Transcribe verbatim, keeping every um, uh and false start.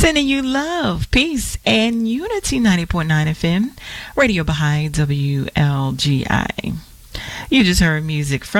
Sending you love, peace, and unity. ninety point nine F M, Radio Baha'i, W L G I. You just heard music from